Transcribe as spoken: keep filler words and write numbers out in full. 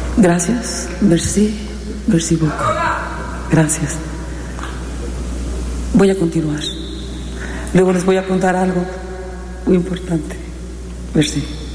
Gracias. Merci. Merci beaucoup. Gracias. Voy a continuar. Luego les voy a contar algo muy importante. Merci.